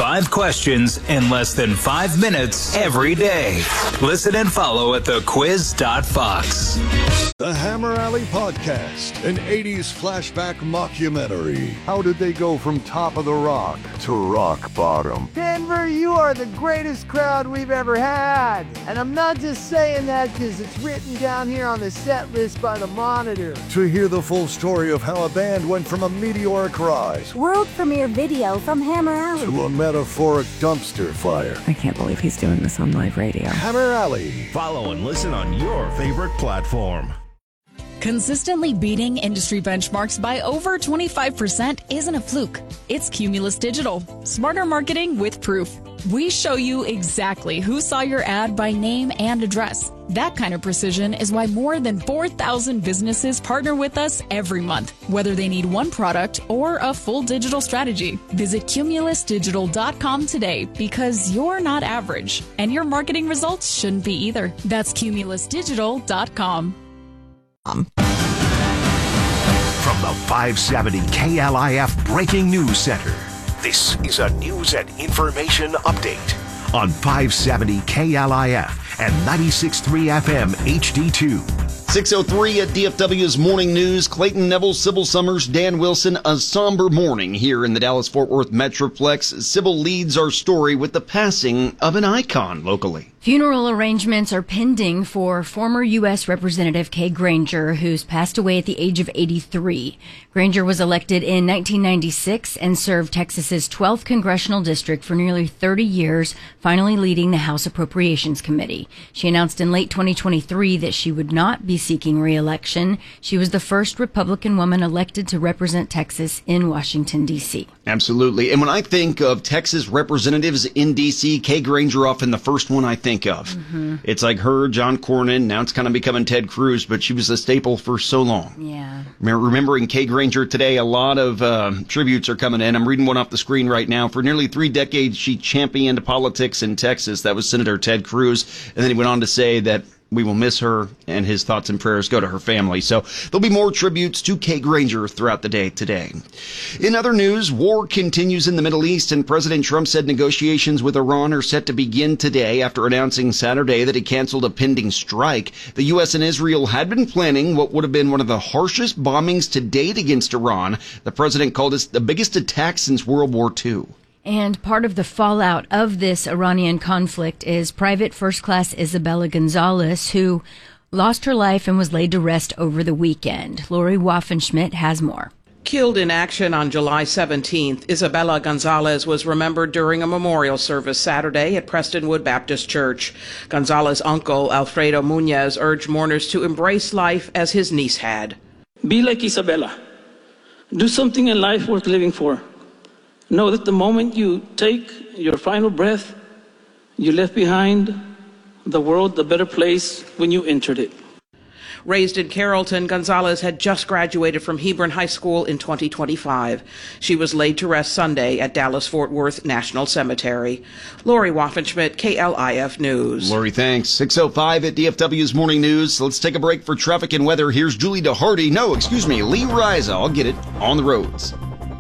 5 questions in less than 5 minutes every day. Listen and follow at thequiz.fox. The Hammer Alley Podcast, an 80s flashback mockumentary. How did they go from top of the rock to rock bottom? Denver, you are the greatest crowd we've ever had. And I'm not just saying that because it's written down here on the set list by the Monitor. To hear the full story of how a band went from a meteoric rise, world premiere video from Hammer Alley, to a metaphoric dumpster fire. I can't believe he's doing this on live radio. Hammer Alley. Follow and listen on your favorite platform. Consistently beating industry benchmarks by over 25% isn't a fluke. It's Cumulus Digital. Smarter marketing with proof. We show you exactly who saw your ad by name and address. That kind of precision is why more than 4,000 businesses partner with us every month, whether they need one product or a full digital strategy. Visit cumulusdigital.com today because you're not average, and your marketing results shouldn't be either. That's cumulusdigital.com. From the 570 KLIF Breaking News Center, this is a news and information update on 570 KLIF and 96.3 FM HD2. 6:03 at DFW's Morning News. Clayton Neville, Sybil Summers, Dan Wilson. A somber morning here in the Dallas-Fort Worth Metroplex. Sybil leads our story with the passing of an icon locally. Funeral arrangements are pending for former U.S. Representative Kay Granger, who's passed away at the age of 83. Granger was elected in 1996 and served Texas's 12th congressional district for nearly 30 years, finally leading the House Appropriations Committee. She announced in late 2023 that she would not be seeking re-election. She was the first Republican woman elected to represent Texas in Washington, D.C. Absolutely. And when I think of Texas representatives in D.C., Kay Granger often the first one I think of. Mm-hmm. It's like her, John Cornyn, now it's kind of becoming Ted Cruz, but she was a staple for so long. Yeah. Remembering Kay Granger today, a lot of tributes are coming in. I'm reading one off the screen right now. For nearly 3 decades, she championed politics in Texas. That was Senator Ted Cruz. And then he went on to say that we will miss her, and his thoughts and prayers go to her family. So there'll be more tributes to Kay Granger throughout the day today. In other news, war continues in the Middle East, and President Trump said negotiations with Iran are set to begin today after announcing Saturday that he canceled a pending strike. The U.S. and Israel had been planning what would have been one of the harshest bombings to date against Iran. The president called it the biggest attack since World War II. And part of the fallout of this Iranian conflict is Private First Class Isabella Gonzalez, who lost her life and was laid to rest over the weekend. Lori Waffenschmidt has more. Killed in action on July 17th, Isabella Gonzalez was remembered during a memorial service Saturday at Prestonwood Baptist Church. Gonzalez's uncle, Alfredo Muñez, urged mourners to embrace life as his niece had. Be like Isabella. Do something in life worth living for. Know that the moment you take your final breath, you left behind the world a better place when you entered it. Raised in Carrollton, Gonzalez had just graduated from Hebron High School in 2025. She was laid to rest Sunday at Dallas-Fort Worth National Cemetery. Lori Waffenschmidt, KLIF News. Lori, thanks. 6:05 at DFW's Morning News. Let's take a break for traffic and weather. Here's Julie DeHardy. Lee Riza. I'll get it on the roads.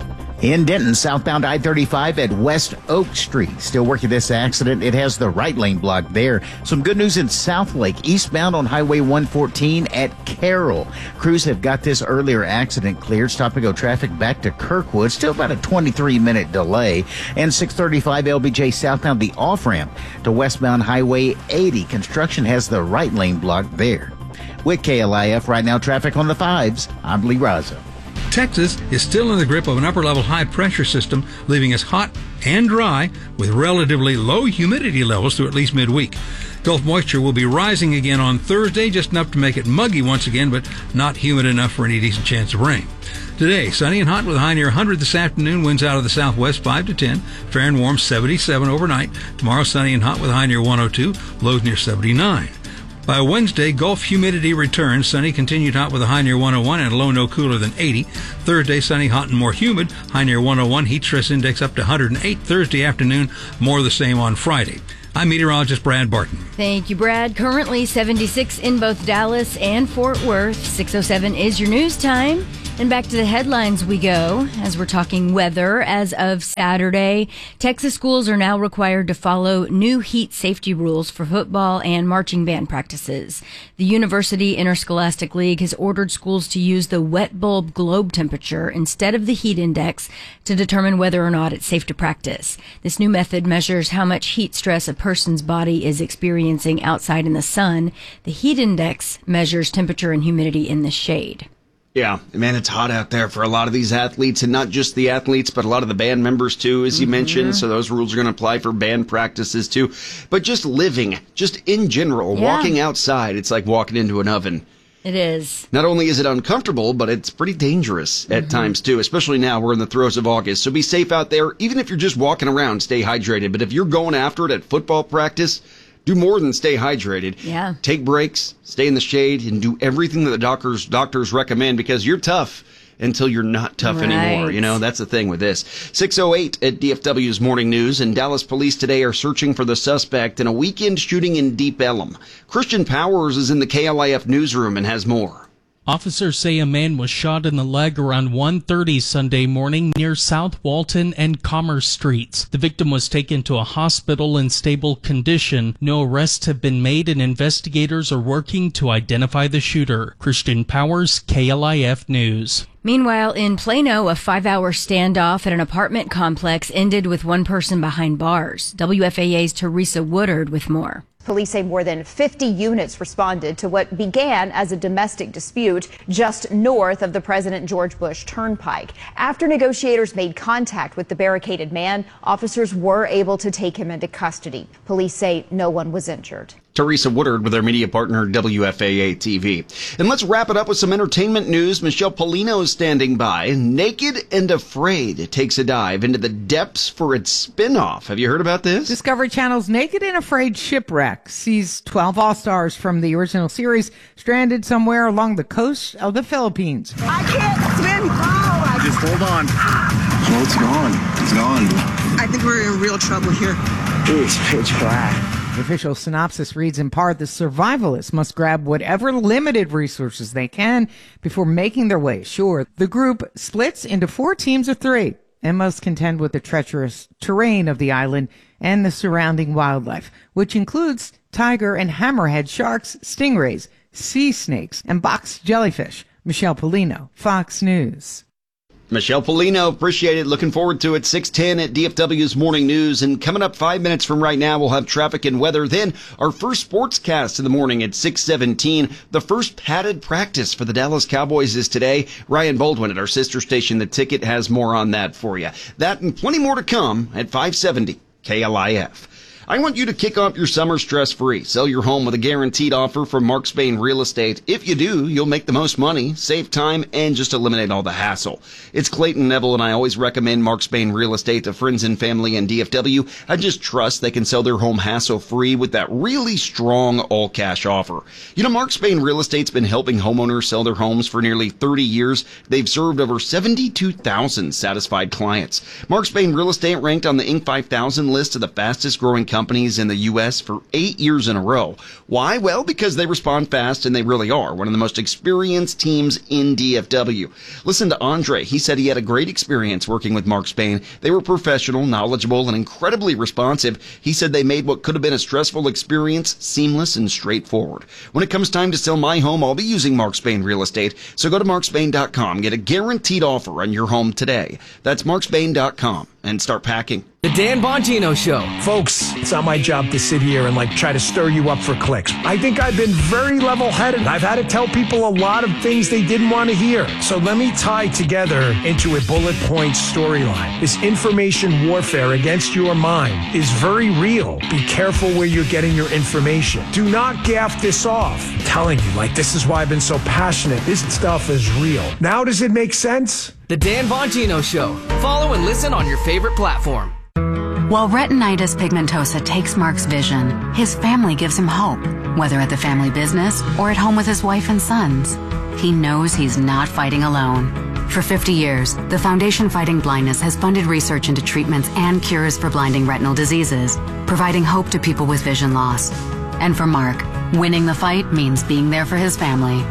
In Denton, southbound I-35 at West Oak Street. Still working this accident. It has the right lane blocked there. Some good news in Southlake, eastbound on Highway 114 at Carroll. Crews have got this earlier accident cleared. Stop and go traffic back to Kirkwood. Still about a 23-minute delay. And 635 LBJ southbound the off-ramp to westbound Highway 80. Construction has the right lane blocked there. With KLIF right now, traffic on the 5s. I'm Lee Raza. Texas is still in the grip of an upper-level high-pressure system, leaving us hot and dry with relatively low humidity levels through at least midweek. Gulf moisture will be rising again on Thursday, just enough to make it muggy once again, but not humid enough for any decent chance of rain. Today, sunny and hot with a high near 100 this afternoon, winds out of the southwest 5 to 10, fair and warm 77 overnight. Tomorrow, sunny and hot with a high near 102, lows near 79. By Wednesday, Gulf humidity returns. Sunny, continued hot with a high near 101 and a low no cooler than 80. Thursday, sunny, hot, and more humid. High near 101. Heat stress index up to 108. Thursday afternoon, more of the same on Friday. I'm meteorologist Brad Barton. Thank you, Brad. Currently 76 in both Dallas and Fort Worth. 6:07 is your news time. And back to the headlines we go as we're talking weather. As of Saturday, Texas schools are now required to follow new heat safety rules for football and marching band practices. The University Interscholastic League has ordered schools to use the wet bulb globe temperature instead of the heat index to determine whether or not it's safe to practice. This new method measures how much heat stress a person's body is experiencing outside in the sun. The heat index measures temperature and humidity in the shade. Yeah, man, it's hot out there for a lot of these athletes, and not just the athletes, but a lot of the band members too, as you mentioned. So those rules are going to apply for band practices too. But just living, just in general, walking outside, it's like walking into an oven. It is. Not only is it uncomfortable, but it's pretty dangerous at times too, especially now we're in the throes of August. So be safe out there. Even if you're just walking around, stay hydrated. But if you're going after it at football practice, do more than stay hydrated. Yeah. Take breaks, stay in the shade, and do everything that the doctors recommend, because you're tough until you're not tough anymore. You know, that's the thing with this. 6:08 at DFW's Morning News, and Dallas police today are searching for the suspect in a weekend shooting in Deep Ellum. Christian Powers is in the KLIF newsroom and has more. Officers say a man was shot in the leg around 1:30 Sunday morning near South Walton and Commerce Streets. The victim was taken to a hospital in stable condition. No arrests have been made, and investigators are working to identify the shooter. Christian Powers, KLIF News. Meanwhile, in Plano, a 5-hour standoff at an apartment complex ended with one person behind bars. WFAA's Teresa Woodard with more. Police say more than 50 units responded to what began as a domestic dispute just north of the President George Bush Turnpike. After negotiators made contact with the barricaded man, officers were able to take him into custody. Police say no one was injured. Teresa Woodard with our media partner, WFAA TV. And let's wrap it up with some entertainment news. Michelle Polino is standing by. Naked and Afraid takes a dive into the depths for its spin-off. Have you heard about this? Discovery Channel's Naked and Afraid Shipwreck sees 12 all-stars from the original series stranded somewhere along the coast of the Philippines. I can't swim. Oh, just hold on. Oh, it's gone. It's gone. I think we're in real trouble here. It's pitch black. The official synopsis reads in part, the survivalists must grab whatever limited resources they can before making their way ashore. The group splits into 4 teams of 3 and must contend with the treacherous terrain of the island and the surrounding wildlife, which includes tiger and hammerhead sharks, stingrays, sea snakes, and box jellyfish. Michelle Polino, Fox News. Michelle Polino, appreciate it. Looking forward to it. 6:10 at DFW's Morning News. And coming up 5 minutes from right now, we'll have traffic and weather. Then our first sportscast of the morning at 6:17. The first padded practice for the Dallas Cowboys is today. Ryan Baldwin at our sister station, The Ticket, has more on that for you. That and plenty more to come at 570 KLIF. I want you to kick off your summer stress-free. Sell your home with a guaranteed offer from Mark Spain Real Estate. If you do, you'll make the most money, save time, and just eliminate all the hassle. It's Clayton Neville, and I always recommend Mark Spain Real Estate to friends and family in DFW. I just trust they can sell their home hassle-free with that really strong all-cash offer. You know, Mark Spain Real Estate's been helping homeowners sell their homes for nearly 30 years. They've served over 72,000 satisfied clients. Mark Spain Real Estate ranked on the Inc. 5000 list of the fastest-growing companies in the U.S. for 8 years in a row. Why? Well, because they respond fast, and they really are one of the most experienced teams in DFW. Listen to Andre. He said he had a great experience working with Mark Spain. They were professional, knowledgeable, and incredibly responsive. He said they made what could have been a stressful experience seamless and straightforward. When it comes time to sell my home, I'll be using Mark Spain Real Estate. So go to markspain.com. Get a guaranteed offer on your home today. That's markspain.com. And start packing. The Dan Bongino Show. Folks, it's not my job to sit here and try to stir you up for clicks. I think I've been very level-headed. I've had to tell people a lot of things they didn't want to hear. So let me tie together into a bullet point storyline. This information warfare against your mind is very real. Be careful where you're getting your information. Do not gaff this off. I'm telling you, this is why I've been so passionate. This stuff is real. Now does it make sense? The Dan Bongino Show. Follow and listen on your favorite platform. While retinitis pigmentosa takes Mark's vision, his family gives him hope, whether at the family business or at home with his wife and sons. He knows he's not fighting alone. For 50 years, the Foundation Fighting Blindness has funded research into treatments and cures for blinding retinal diseases, providing hope to people with vision loss. And for Mark, winning the fight means being there for his family.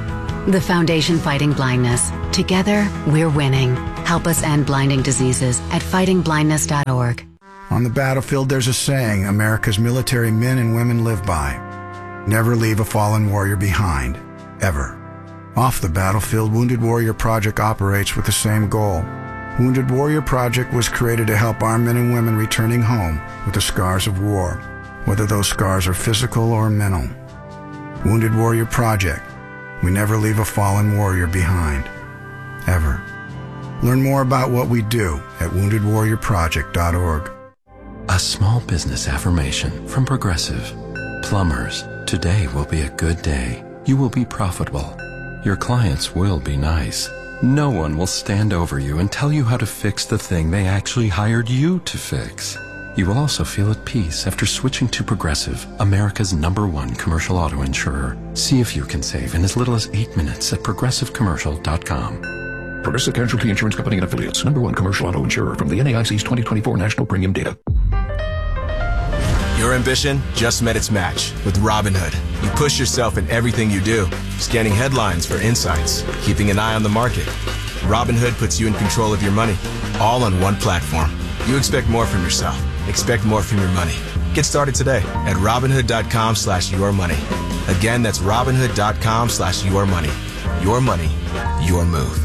The Foundation Fighting Blindness. Together, we're winning. Help us end blinding diseases at fightingblindness.org. On the battlefield, there's a saying America's military men and women live by. Never leave a fallen warrior behind. Ever. Off the battlefield, Wounded Warrior Project operates with the same goal. Wounded Warrior Project was created to help our men and women returning home with the scars of war, whether those scars are physical or mental. Wounded Warrior Project. We never leave a fallen warrior behind. Ever. Learn more about what we do at woundedwarriorproject.org. A small business affirmation from Progressive. Plumbers, today will be a good day. You will be profitable. Your clients will be nice. No one will stand over you and tell you how to fix the thing they actually hired you to fix. You will also feel at peace after switching to Progressive, America's #1 commercial auto insurer. See if you can save in as little as 8 minutes at progressivecommercial.com. Progressive Casualty Insurance Company and Affiliates, #1 commercial auto insurer from the NAIC's 2024 National Premium Data. Your ambition just met its match with Robinhood. You push yourself in everything you do, scanning headlines for insights, keeping an eye on the market. Robinhood puts you in control of your money, all on one platform. You expect more from yourself. Expect more from your money. Get started today at Robinhood.com/yourmoney. Again, that's Robinhood.com/yourmoney. Your money, your move.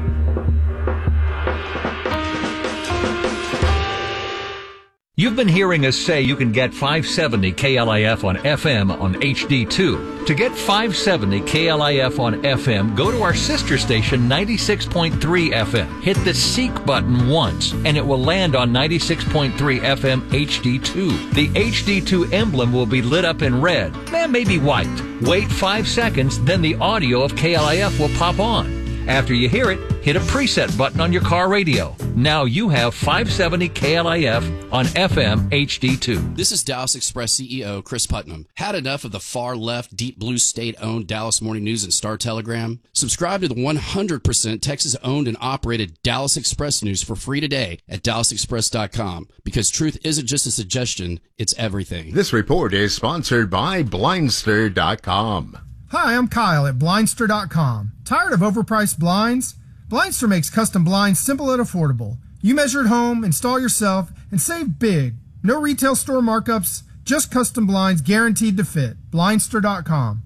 You've been hearing us say you can get 570 KLIF on FM on HD2. To get 570 KLIF on FM, go to our sister station 96.3 FM. Hit the Seek button once, and it will land on 96.3 FM HD2. The HD2 emblem will be lit up in red, maybe white. Wait 5 seconds, then the audio of KLIF will pop on. After you hear it, hit a preset button on your car radio. Now you have 570 KLIF on FM HD2. This is Dallas Express CEO Chris Putnam. Had enough of the far-left, deep blue state-owned Dallas Morning News and Star Telegram? Subscribe to the 100% Texas-owned and operated Dallas Express News for free today at DallasExpress.com, because truth isn't just a suggestion, it's everything. This report is sponsored by Blindster.com. Hi, I'm Kyle at Blindster.com. Tired of overpriced blinds? Blindster makes custom blinds simple and affordable. You measure at home, install yourself, and save big. No retail store markups, just custom blinds guaranteed to fit. Blindster.com.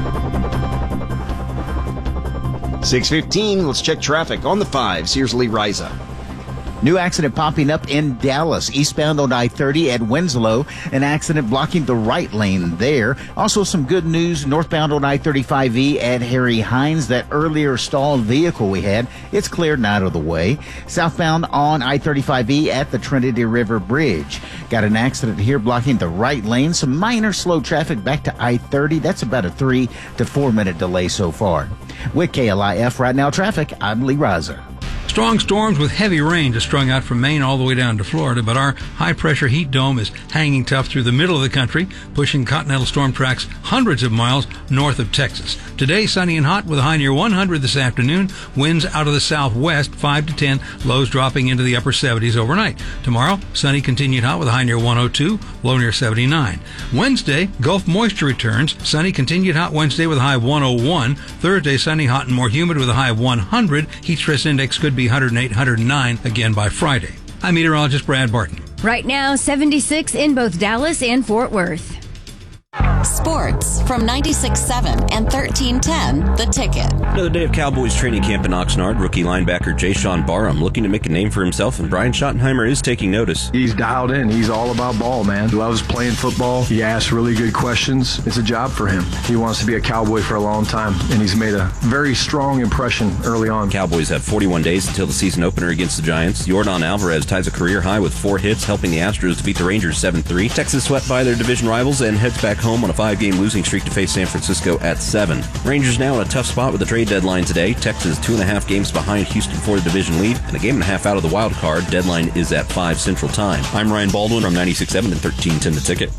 6:15, let's check traffic on the 5s. Here's Lee Riza. New accident popping up in Dallas, eastbound on I-30 at Winslow. An accident blocking the right lane there. Also some good news northbound on I-35E at Harry Hines. That earlier stalled vehicle we had, it's cleared and out of the way. Southbound on I-35E at the Trinity River Bridge. Got an accident here blocking the right lane. Some minor slow traffic back to I-30. That's about a 3 to 4 minute delay so far. With KLIF Right Now Traffic, I'm Lee Riza. Strong storms with heavy rain just strung out from Maine all the way down to Florida, but our high-pressure heat dome is hanging tough through the middle of the country, pushing continental storm tracks hundreds of miles north of Texas. Today, sunny and hot with a high near 100 this afternoon. Winds out of the southwest, 5 to 10, lows dropping into the upper 70s overnight. Tomorrow, sunny continued hot with a high near 102, low near 79. Wednesday, Gulf moisture returns. Sunny continued hot Wednesday with a high 101. Thursday, sunny, hot, and more humid with a high of 100. Heat stress index could be 108, 109 again by Friday. I'm meteorologist Brad Barton. Right now, 76 in both Dallas and Fort Worth. Sports from 96.7 and 1310, The Ticket. Another day of Cowboys training camp in Oxnard. Rookie linebacker Jayshawn Barham looking to make a name for himself, and Brian Schottenheimer is taking notice. He's dialed in. He's all about ball, man. He loves playing football. He asks really good questions. It's a job for him. He wants to be a Cowboy for a long time, and he's made a very strong impression early on. Cowboys have 41 days until the season opener against the Giants. Yordan Alvarez ties a career high with 4 hits, helping the Astros defeat the Rangers 7-3. Texas swept by their division rivals and heads back home on a 5-game losing streak to face San Francisco at 7. Rangers now in a tough spot with the trade deadline today. Texas 2.5 games behind Houston for the division lead, and a game and a half out of the wild card. Deadline is at 5 Central Time. I'm Ryan Baldwin from 96.7 and 1310 The Ticket.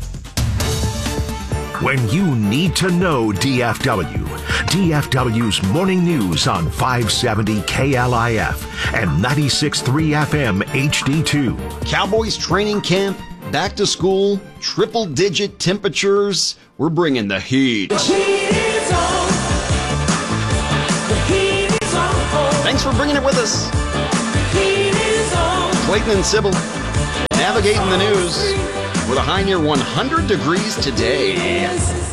When you need to know DFW, DFW's morning news on 570 KLIF and 96.3 FM HD2. Cowboys training camp, back to school, triple-digit temperatures. We're bringing the heat. The heat is on. Thanks for bringing it with us. Clayton and Sybil navigating the news with a high near 100 degrees today.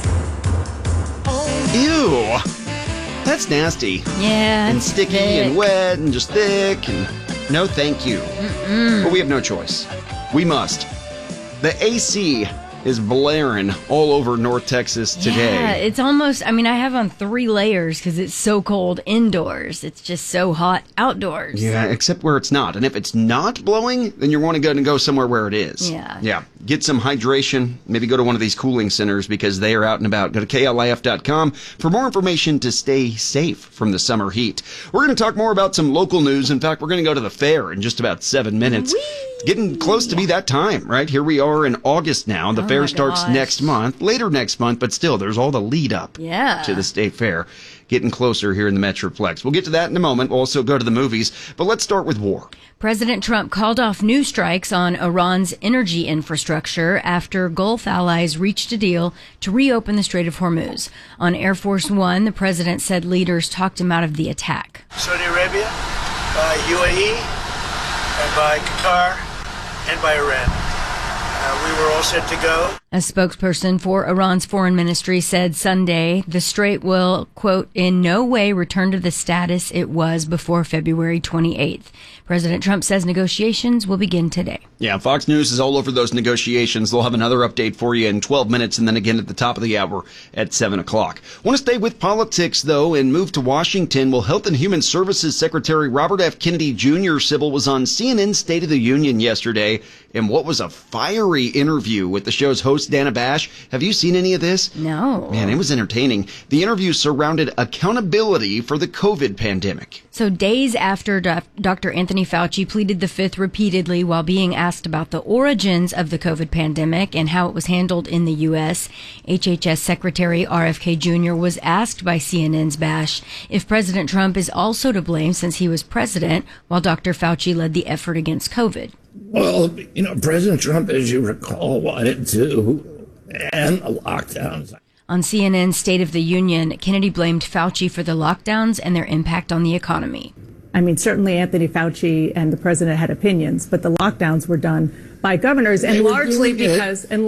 Ew. That's nasty. Yeah. And sticky and wet and just thick. And no thank you. But we have no choice. We must. The AC is blaring all over North Texas today. Yeah, it's almost, I have on 3 layers because it's so cold indoors. It's just so hot outdoors. Yeah, except where it's not. And if it's not blowing, then you're going to go somewhere where it is. Yeah. Yeah. Get some hydration. Maybe go to one of these cooling centers because they are out and about. Go to KLIF.com for more information to stay safe from the summer heat. We're going to talk more about some local news. In fact, we're going to go to the fair in just about 7 minutes. Getting close to be that time, right? Here we are in August now. The fair starts next month, later next month, but still, there's all the lead up to the state fair. Getting closer here in the Metroplex. We'll get to that in a moment. We'll also go to the movies, but let's start with war. President Trump called off new strikes on Iran's energy infrastructure after Gulf allies reached a deal to reopen the Strait of Hormuz. On Air Force One, the president said leaders talked him out of the attack. Saudi Arabia, by UAE, and by Qatar, and by Iran. We were all set to go. A spokesperson for Iran's foreign ministry said Sunday the strait will, quote, in no way return to the status it was before February 28th. President Trump says negotiations will begin today. Yeah, Fox News is all over those negotiations. They'll have another update for you in 12 minutes and then again at the top of the hour at 7 o'clock. Want to stay with politics, though, and move to Washington. Well, Health and Human Services Secretary Robert F. Kennedy Jr. Sybil was on CNN's State of the Union yesterday in what was a fiery interview with the show's host, Dana Bash. Have you seen any of this? No. Man, it was entertaining. The interview surrounded accountability for the COVID pandemic. So days after Dr. Anthony Fauci pleaded the fifth repeatedly while being asked about the origins of the COVID pandemic and how it was handled in the U.S., HHS Secretary RFK Jr. was asked by CNN's Bash if President Trump is also to blame since he was president while Dr. Fauci led the effort against COVID. Well, President Trump, as you recall, wanted to end the lockdowns. On CNN's State of the Union, Kennedy blamed Fauci for the lockdowns and their impact on the economy. Certainly Anthony Fauci and the president had opinions, but the lockdowns were done by governors, and largely because they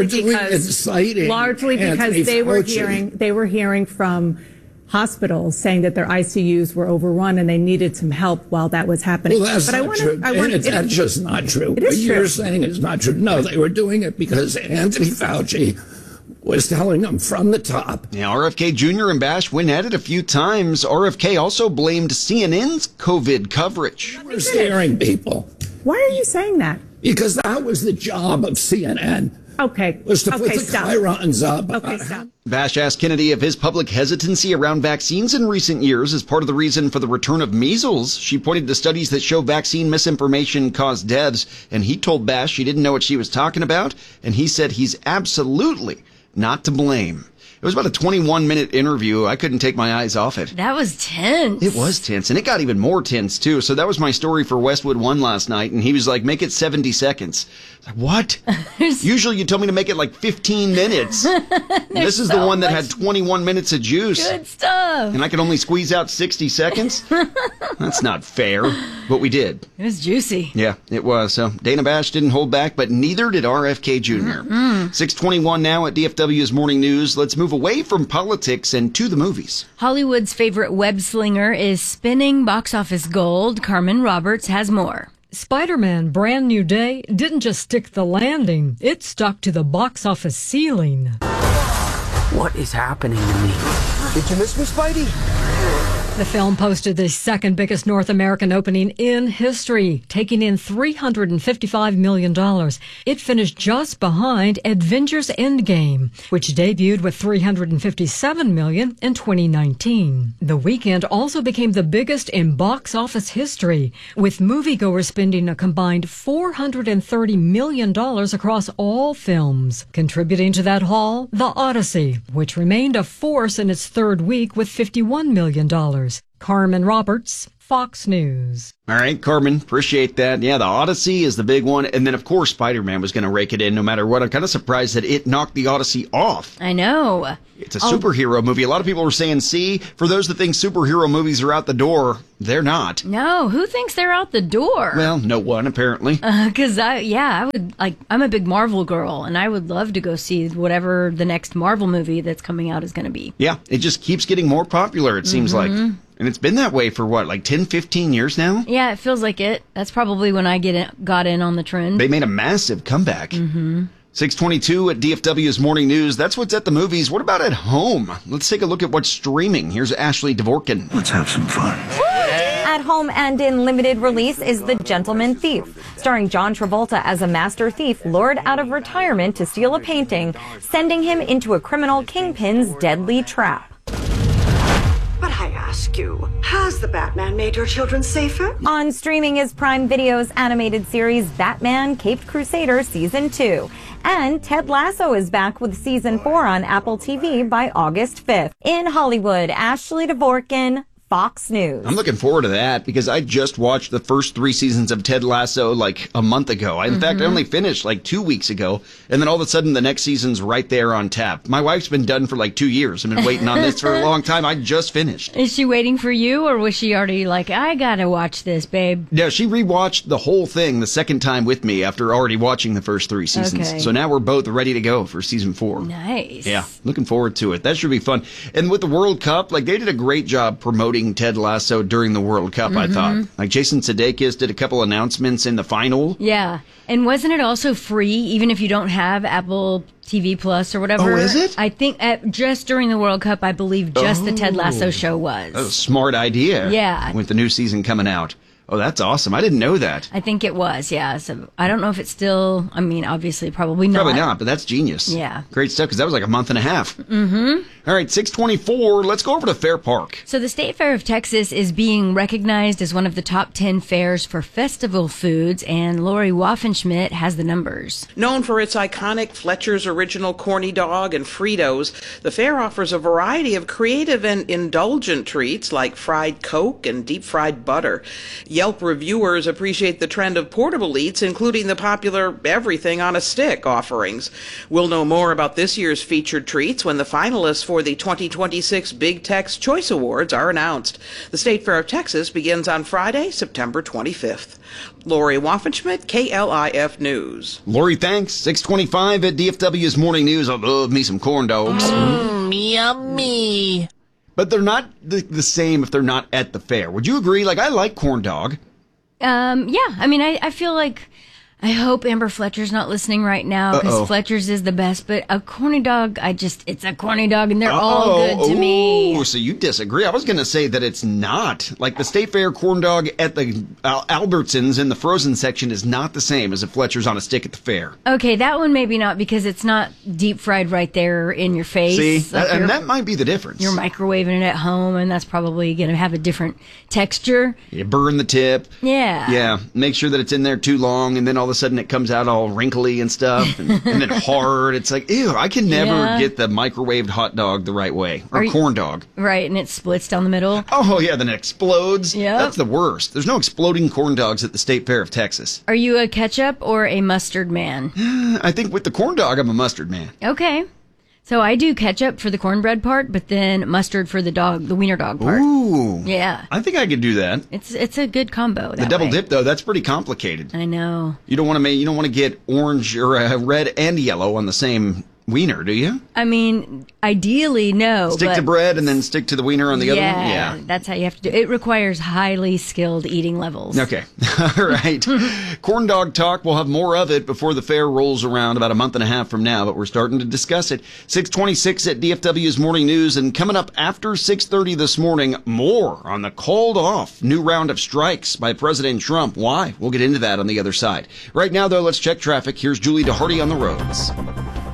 were hearing from hospitals saying that their ICUs were overrun and they needed some help while that was happening. Well, that's not true. That's just not true. It is what you're saying is not true. No, they were doing it because Anthony Fauci was telling them from the top. Yeah, RFK Jr. and Bash went at it a few times. RFK also blamed CNN's COVID coverage. We're scaring people. Why are you saying that? Because that was the job of CNN. Okay. Was to put the chyrons up. Okay, stop. Bash asked Kennedy if his public hesitancy around vaccines in recent years is part of the reason for the return of measles. She pointed to studies that show vaccine misinformation caused deaths, and he told Bash she didn't know what she was talking about, and he said he's absolutely not to blame. It was about a 21-minute interview. I couldn't take my eyes off it. That was tense. It was tense, and it got even more tense, too. So that was my story for Westwood One last night, and he was like, make it 70 seconds. I was like, what? Usually you tell me to make it like 15 minutes. This is the one that had 21 minutes of juice. Good stuff. And I could only squeeze out 60 seconds? That's not fair, but we did. It was juicy. Yeah, it was. So Dana Bash didn't hold back, but neither did RFK Jr. 6:21 now at DFW's Morning News. Let's move away from politics and to the movies. Hollywood's favorite web slinger is spinning box office gold. Carmen Roberts has more. Spider-Man Brand New Day didn't just stick the landing, it stuck to the box office ceiling. What is happening to me? Did you miss me, Spidey? The film posted the second biggest North American opening in history, taking in $355 million. It finished just behind Avengers Endgame, which debuted with $357 million in 2019. The weekend also became the biggest in box office history, with moviegoers spending a combined $430 million across all films. Contributing to that haul, The Odyssey, which remained a force in its third week with $51 million. Carmen Roberts, Fox News. All right, Carmen, appreciate that. Yeah, the Odyssey is the big one. And then, of course, Spider-Man was going to rake it in no matter what. I'm kind of surprised that it knocked the Odyssey off. I know. It's a superhero movie. A lot of people were saying, see, for those that think superhero movies are out the door, they're not. No, who thinks they're out the door? Well, no one, apparently. Because I would, I'm a big Marvel girl, and I would love to go see whatever the next Marvel movie that's coming out is going to be. Yeah, it just keeps getting more popular, it seems like. And it's been that way for what, like 10, 15 years now? Yeah, it feels like it. That's probably when I got in on the trend. They made a massive comeback. 622 at DFW's Morning News. That's what's at the movies. What about at home? Let's take a look at what's streaming. Here's Ashley Dvorkin. Let's have some fun. At home and in limited release is The Gentleman Thief, starring John Travolta as a master thief lured out of retirement to steal a painting, sending him into a criminal kingpin's deadly trap. But I ask you, has the Batman made your children safer? On streaming is Prime Video's animated series Batman Caped Crusader Season 2. And Ted Lasso is back with Season 4 on Apple TV by August 5th. In Hollywood, Ashley Dvorkin, Fox News. I'm looking forward to that because I just watched the first 3 seasons of Ted Lasso like a month ago. In fact, I only finished like 2 weeks ago. And then all of a sudden the next season's right there on tap. My wife's been done for like 2 years. I've been waiting on this for a long time. I just finished. Is she waiting for you, or was she already like, I gotta watch this, babe? Yeah, she rewatched the whole thing the second time with me after already watching the first 3 seasons. Okay. So now we're both ready to go for season 4. Nice. Yeah, looking forward to it. That should be fun. And with the World Cup, like they did a great job promoting Ted Lasso during the World Cup, I thought. Like Jason Sudeikis did a couple announcements in the final. Yeah. And wasn't it also free, even if you don't have Apple TV Plus or whatever? Oh, is it? I think just during the World Cup, I believe just the Ted Lasso show was. That was a smart idea. Yeah. With the new season coming out. Oh, that's awesome. I didn't know that. I think it was, yeah. So I don't know if it's still, I mean, obviously, probably not. Probably not, but that's genius. Yeah. Great stuff, because that was like a month and a half. All right, 624. Let's go over to Fair Park. So the State Fair of Texas is being recognized as one of the top 10 fairs for festival foods, and Lori Waffenschmidt has the numbers. Known for its iconic Fletcher's Original Corny Dog and Fritos, the fair offers a variety of creative and indulgent treats like fried Coke and deep-fried butter. Yelp reviewers appreciate the trend of portable eats, including the popular everything on a stick offerings. We'll know more about this year's featured treats when the finalists for the 2026 Big Tex Choice Awards are announced. The State Fair of Texas begins on Friday, September 25th. Lori Waffenschmidt, KLIF News. Lori, thanks. 625 at DFW's Morning News. I love me some corn dogs. Yummy. But they're not the same if they're not at the fair. Would you agree? Like, I like corn dog. Yeah. I mean, I feel like, I hope Amber Fletcher's not listening right now, because Fletcher's is the best, but a corny dog, it's a corny dog, and they're all good to me. Oh, so you disagree. I was going to say that it's not. Like the State Fair corn dog at the Albertsons in the frozen section is not the same as a Fletcher's on a stick at the fair. Okay, that one maybe not, because it's not deep fried right there in your face. See, like and that might be the difference. You're microwaving it at home, and that's probably going to have a different texture. You burn the tip. Yeah. Yeah, make sure that it's in there too long, and then all of a sudden it comes out all wrinkly and stuff, and then hard. It's like, ew, I can never get the microwaved hot dog the right way, or corn dog. Right, and it splits down the middle. Oh, yeah, then it explodes. Yep. That's the worst. There's no exploding corn dogs at the State Fair of Texas. Are you a ketchup or a mustard man? I think with the corn dog, I'm a mustard man. Okay. So I do ketchup for the cornbread part, but then mustard for the wiener dog part. Ooh. Yeah. I think I could do that. It's a good combo. The double dip, though, that's pretty complicated. I know. You don't want to get orange or red and yellow on the same wiener, do you? I mean, ideally, no. Stick to bread and then stick to the wiener on the other one? Yeah, that's how you have to do it. It requires highly skilled eating levels. Okay. All right. Corn dog talk. We'll have more of it before the fair rolls around about a month and a half from now, but we're starting to discuss it. 626 at DFW's Morning News, and coming up after 6:30 this morning, more on the called off new round of strikes by President Trump. Why? We'll get into that on the other side. Right now, though, let's check traffic. Here's Julie DeHardy on the roads.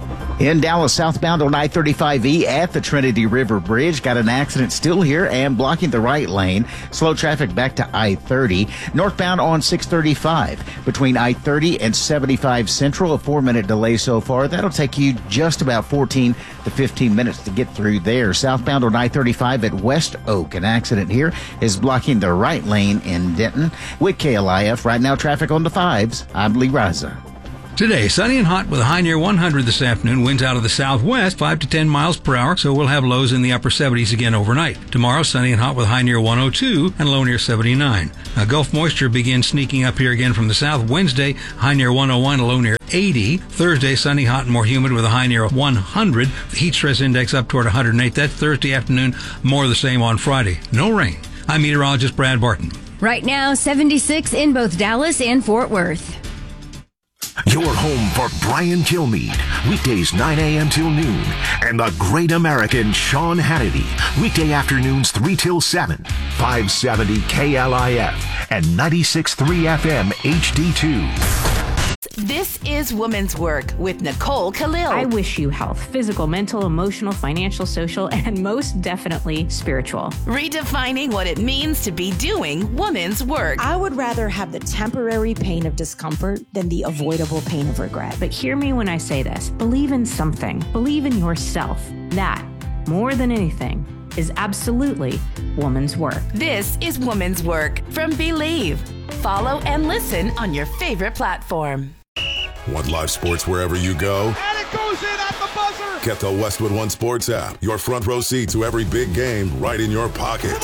In Dallas, southbound on I-35E at the Trinity River Bridge. Got an accident still here and blocking the right lane. Slow traffic back to I-30. Northbound on 635 between I-30 and 75 Central. A 4-minute delay so far. That'll take you just about 14 to 15 minutes to get through there. Southbound on I-35 at West Oak. An accident here is blocking the right lane in Denton. With KLIF, right now traffic on the 5s. I'm Lee Raza. Today, sunny and hot with a high near 100 this afternoon. Winds out of the southwest, 5 to 10 miles per hour, so we'll have lows in the upper 70s again overnight. Tomorrow, sunny and hot with a high near 102 and low near 79. Now, Gulf moisture begins sneaking up here again from the south. Wednesday, high near 101, a low near 80. Thursday, sunny, hot, and more humid with a high near 100. The heat stress index up toward 108. That's Thursday afternoon. More of the same on Friday. No rain. I'm meteorologist Brad Barton. Right now, 76 in both Dallas and Fort Worth. Your home for Brian Kilmeade, weekdays 9 a.m. till noon, and the great American Sean Hannity, weekday afternoons 3 till 7, 570 KLIF, and 96.3 FM HD2. This is Women's Work with Nicole Khalil. I wish you health, physical, mental, emotional, financial, social, and most definitely spiritual. Redefining what it means to be doing women's work. I would rather have the temporary pain of discomfort than the avoidable pain of regret. But hear me when I say this. Believe in something. Believe in yourself. That, more than anything, is absolutely woman's work. This is Women's Work from Believe. Follow and listen on your favorite platform. Want live sports wherever you go? And it goes in at the buzzer! Get the Westwood One Sports app. Your front row seat to every big game right in your pocket.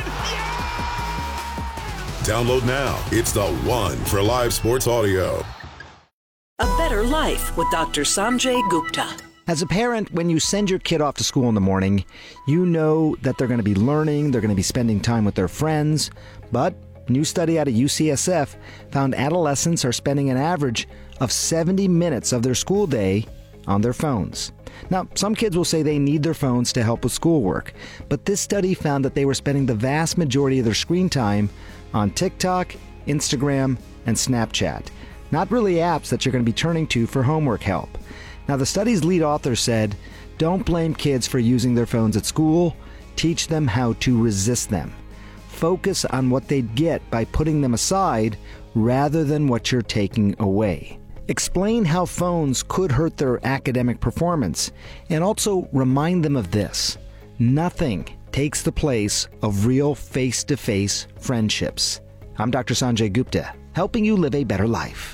Download now. It's the one for live sports audio. A Better Life with Dr. Sanjay Gupta. As a parent, when you send your kid off to school in the morning, you know that they're going to be learning, they're going to be spending time with their friends. But a new study out of UCSF found adolescents are spending an average of 70 minutes of their school day on their phones. Now, some kids will say they need their phones to help with schoolwork, but this study found that they were spending the vast majority of their screen time on TikTok, Instagram, and Snapchat. Not really apps that you're going to be turning to for homework help. Now, the study's lead author said, don't blame kids for using their phones at school. Teach them how to resist them. Focus on what they'd get by putting them aside rather than what you're taking away. Explain how phones could hurt their academic performance, and also remind them of this. Nothing takes the place of real face-to-face friendships. I'm Dr. Sanjay Gupta, helping you live a better life.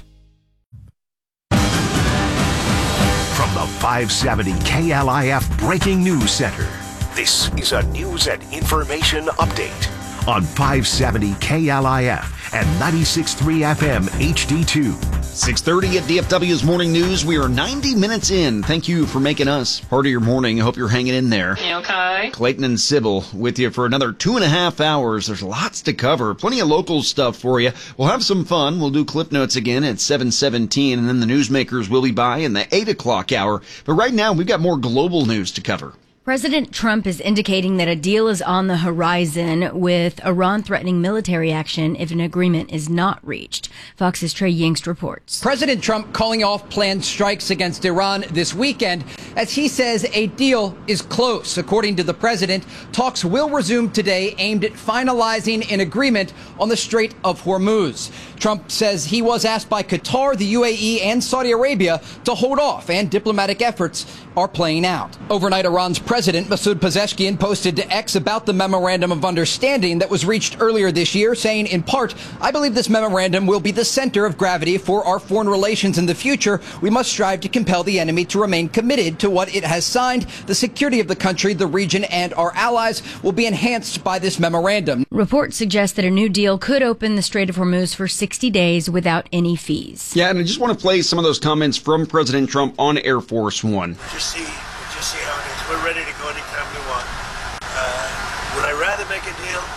From the 570 KLIF Breaking News Center, this is a news and information update on 570 KLIF and 96.3 FM HD2. 6:30 at DFW's Morning News. We are 90 minutes in. Thank you for making us part of your morning. I hope you're hanging in there. Okay. Clayton and Sybil with you for another 2.5 hours. There's lots to cover. Plenty of local stuff for you. We'll have some fun. We'll do Clip Notes again at 7:17, and then the newsmakers will be by in the 8 o'clock hour. But right now, we've got more global news to cover. President Trump is indicating that a deal is on the horizon, with Iran threatening military action if an agreement is not reached. Fox's Trey Yingst reports. President Trump calling off planned strikes against Iran this weekend as he says a deal is close. According to the president, talks will resume today aimed at finalizing an agreement on the Strait of Hormuz. Trump says he was asked by Qatar, the UAE, and Saudi Arabia to hold off, and diplomatic efforts are playing out. Overnight, Iran's President Masoud Pezeshkian posted to X about the memorandum of understanding that was reached earlier this year, saying, in part, I believe this memorandum will be the center of gravity for our foreign relations in the future. We must strive to compel the enemy to remain committed to what it has signed. The security of the country, the region, and our allies will be enhanced by this memorandum. Reports suggest that a new deal could open the Strait of Hormuz for 60 days without any fees. Yeah, and I just want to play some of those comments from President Trump on Air Force One. Just see how it is. We're ready to go anytime we want. Would I rather make a deal?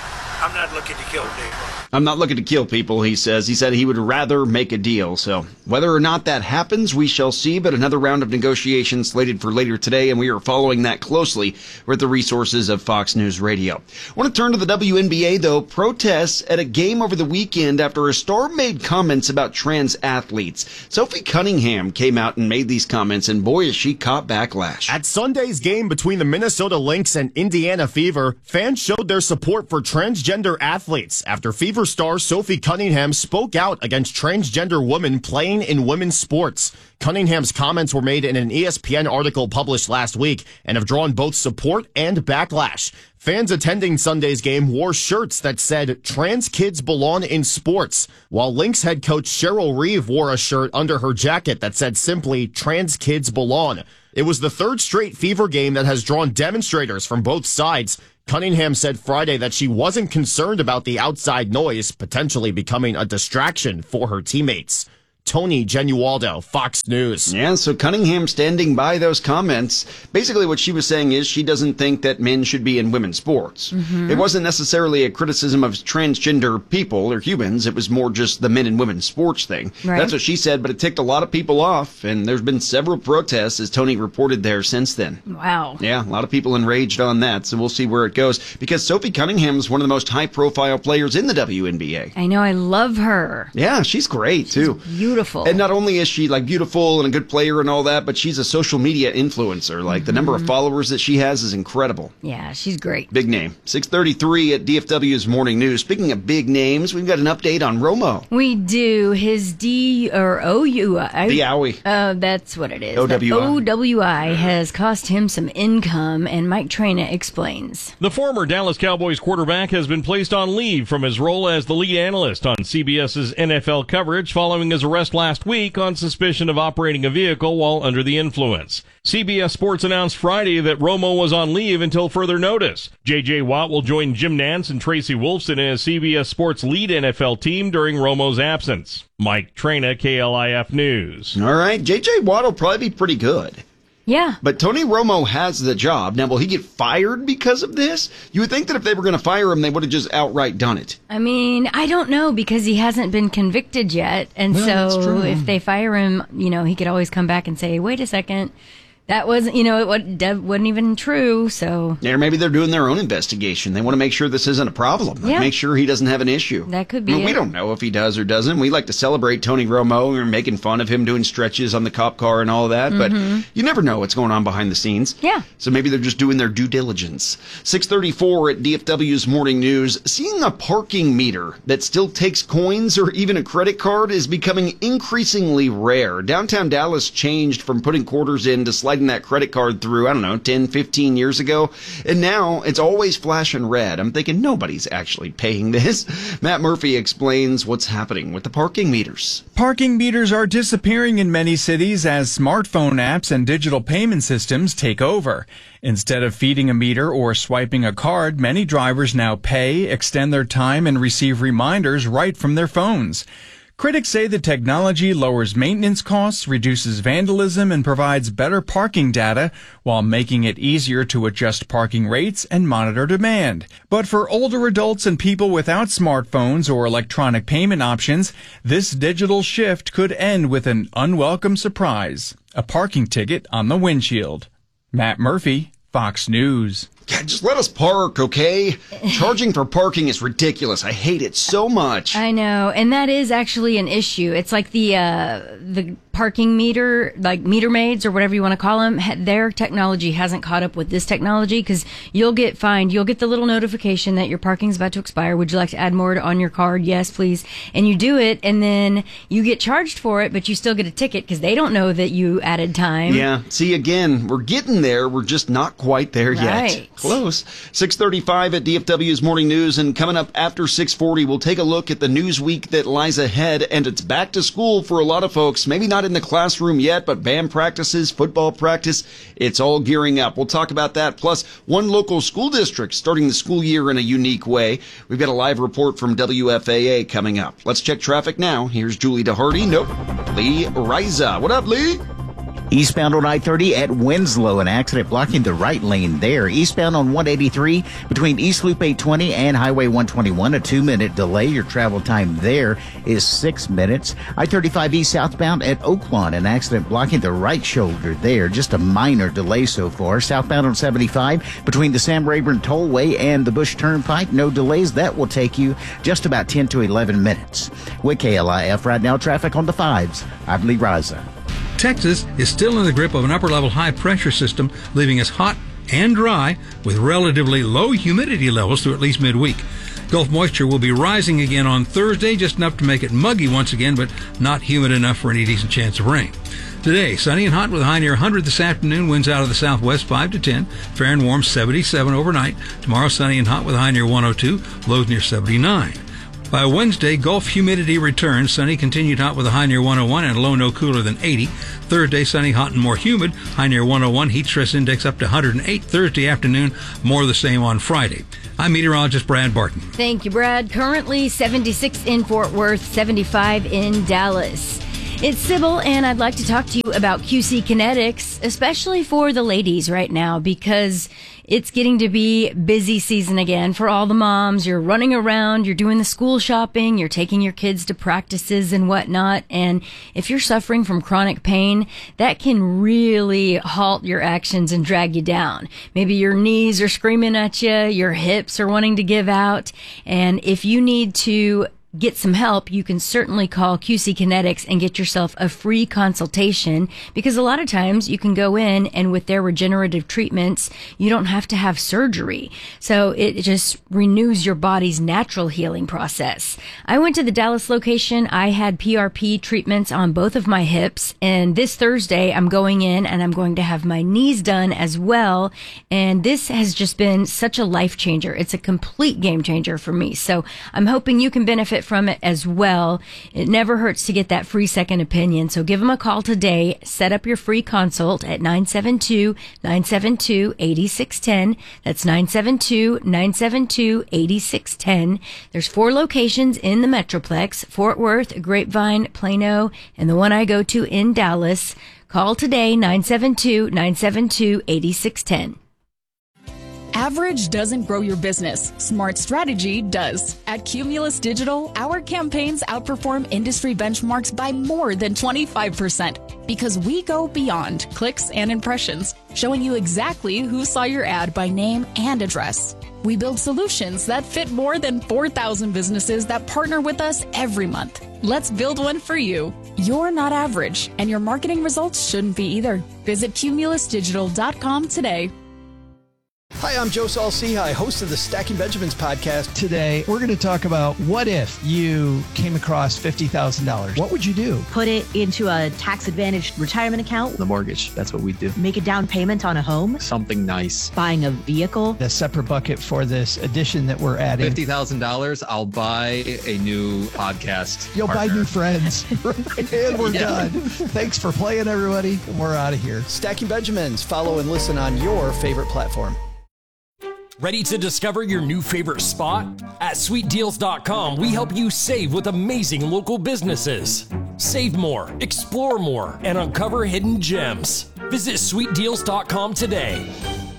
I'm not looking to kill people. I'm not looking to kill people, he says. He said he would rather make a deal. So whether or not that happens, we shall see. But another round of negotiations slated for later today, and we are following that closely with the resources of Fox News Radio. I want to turn to the WNBA, though. Protests at a game over the weekend after a star made comments about trans athletes. Sophie Cunningham came out and made these comments, and boy, is she caught backlash. At Sunday's game between the Minnesota Lynx and Indiana Fever, fans showed their support for transgender athletes after Fever star Sophie Cunningham spoke out against transgender women playing in women's sports. Cunningham's comments were made in an ESPN article published last week and have drawn both support and backlash. Fans attending Sunday's game wore shirts that said, "Trans kids belong in sports," while Lynx head coach Cheryl Reeve wore a shirt under her jacket that said simply, "Trans kids belong." It was the third straight Fever game that has drawn demonstrators from both sides. Cunningham said Friday that she wasn't concerned about the outside noise potentially becoming a distraction for her teammates. Tony Genualdo, Fox News. Yeah, so Cunningham standing by those comments. Basically what she was saying is she doesn't think that men should be in women's sports. Mm-hmm. It wasn't necessarily a criticism of transgender people or humans. It was more just the men and women's sports thing. Right. That's what she said, but it ticked a lot of people off, and there's been several protests, as Tony reported there, since then. Wow. Yeah, a lot of people enraged on that, so we'll see where it goes. Because Sophie Cunningham is one of the most high-profile players in the WNBA. I know, I love her. Yeah, she's great, too. Beautiful. And not only is she like beautiful and a good player and all that, but she's a social media influencer. Like the number of followers that she has is incredible. Yeah, she's great. Big name. 6:33 at DFW's Morning News. Speaking of big names, we've got an update on Romo. We do. His D-O-U-I. Dowie. That's what it is. O-W-I. O-W-I has cost him some income, and Mike Traina explains. The former Dallas Cowboys quarterback has been placed on leave from his role as the lead analyst on CBS's NFL coverage following his arrest last week on suspicion of operating a vehicle while under the influence. CBS Sports announced Friday that Romo was on leave until further notice. J.J. Watt will join Jim Nantz and Tracy Wolfson as CBS Sports lead NFL team during Romo's absence. Mike Traina, KLIF News. All right, J.J. Watt will probably be pretty good. Yeah. But Tony Romo has the job. Now, will he get fired because of this? You would think that if they were going to fire him, they would have just outright done it. I mean, I don't know, because he hasn't been convicted yet. And so if they fire him, he could always come back and say, wait a second. That wasn't, it wasn't even true, so. Yeah, or maybe they're doing their own investigation. They want to make sure this isn't a problem. Like, make sure he doesn't have an issue. That could be We don't know if he does or doesn't. We like to celebrate Tony Romo. We're making fun of him doing stretches on the cop car and all that, but you never know what's going on behind the scenes. Yeah. So maybe they're just doing their due diligence. 6:34 at DFW's Morning News. Seeing a parking meter that still takes coins or even a credit card is becoming increasingly rare. Downtown Dallas changed from putting quarters in to sliding that credit card through, 10, 15 years ago. And now it's always flashing red. I'm thinking nobody's actually paying this. Matt Murphy explains what's happening with the parking meters. Parking meters are disappearing in many cities as smartphone apps and digital payment systems take over. Instead of feeding a meter or swiping a card, many drivers now pay, extend their time, and receive reminders right from their phones. Critics say the technology lowers maintenance costs, reduces vandalism, and provides better parking data while making it easier to adjust parking rates and monitor demand. But for older adults and people without smartphones or electronic payment options, this digital shift could end with an unwelcome surprise: a parking ticket on the windshield. Matt Murphy, Fox News. Yeah, just let us park, okay? Charging for parking is ridiculous. I hate it so much. I know, and that is actually an issue. It's like the parking meter, like meter maids or whatever you want to call them, their technology hasn't caught up with this technology, because you'll get fined. You'll get the little notification that your parking's about to expire. Would you like to add more on your card? Yes, please. And you do it, and then you get charged for it, but you still get a ticket because they don't know that you added time. Yeah. See, again, we're getting there. We're just not quite there yet. Close. 6:35 at DFW's Morning News, and coming up after 6:40, we'll take a look at the news week that lies ahead, and it's back to school for a lot of folks. Maybe not in the classroom yet, but band practices, football practice, it's all gearing up. We'll talk about that, plus one local school district starting the school year in a unique way. We've got a live report from WFAA coming up. Let's check traffic now. Here's Julie DeHardy. Nope. Lee Riza. What up, Lee? Eastbound on I-30 at Winslow, an accident blocking the right lane there. Eastbound on 183 between East Loop 820 and Highway 121, a 2-minute delay. Your travel time there is 6 minutes. I-35 East southbound at Oaklawn, an accident blocking the right shoulder there. Just a minor delay so far. Southbound on 75 between the Sam Rayburn Tollway and the Bush Turnpike, no delays. That will take you just about 10 to 11 minutes. With KLIF right now, traffic on the 5s. I'm Lee Raza. Texas is still in the grip of an upper-level high-pressure system, leaving us hot and dry with relatively low humidity levels through at least midweek. Gulf moisture will be rising again on Thursday, just enough to make it muggy once again, but not humid enough for any decent chance of rain. Today, sunny and hot with a high near 100 this afternoon. Winds out of the southwest 5 to 10. Fair and warm 77 overnight. Tomorrow, sunny and hot with a high near 102. Lows near 79. By Wednesday, Gulf humidity returns. Sunny, continued hot with a high near 101 and a low no cooler than 80. Thursday, sunny, hot, and more humid. High near 101. Heat stress index up to 108. Thursday afternoon, more of the same on Friday. I'm meteorologist Brad Barton. Thank you, Brad. Currently 76 in Fort Worth, 75 in Dallas. It's Sybil, and I'd like to talk to you about QC Kinetics, especially for the ladies right now, because it's getting to be busy season again for all the moms. You're running around, you're doing the school shopping, you're taking your kids to practices and whatnot. And if you're suffering from chronic pain, that can really halt your actions and drag you down. Maybe your knees are screaming at you, your hips are wanting to give out. And if you need to get some help, you can certainly call QC Kinetics and get yourself a free consultation, because a lot of times you can go in and with their regenerative treatments, you don't have to have surgery. So it just renews your body's natural healing process. I went to the Dallas location. I had PRP treatments on both of my hips, and this Thursday I'm going in and I'm going to have my knees done as well. And this has just been such a life changer. It's a complete game changer for me. So I'm hoping you can benefit from it as well. It never hurts to get that free second opinion. So give them a call today. Set up your free consult at 972-972-8610. That's 972-972-8610. There's 4 locations in the Metroplex: Fort Worth, Grapevine, Plano, and the one I go to in Dallas. Call today, 972-972-8610. Average doesn't grow your business. Smart strategy does. At Cumulus Digital, our campaigns outperform industry benchmarks by more than 25% because we go beyond clicks and impressions, showing you exactly who saw your ad by name and address. We build solutions that fit more than 4,000 businesses that partner with us every month. Let's build one for you. You're not average, and your marketing results shouldn't be either. Visit cumulusdigital.com today. Hi, I'm Joe Saul-Sehy, host of the Stacking Benjamins podcast. Today, we're going to talk about what if you came across $50,000. What would you do? Put it into a tax-advantaged retirement account. The mortgage, that's what we do. Make a down payment on a home. Something nice. Buying a vehicle. A separate bucket for this addition that we're adding. $50,000, I'll buy a new podcast You'll partner. buy new friends. And we're done. Thanks for playing, everybody. We're out of here. Stacking Benjamins. Follow and listen on your favorite platform. Ready to discover your new favorite spot? At sweetdeals.com, we help you save with amazing local businesses. Save more, explore more, and uncover hidden gems. Visit sweetdeals.com today.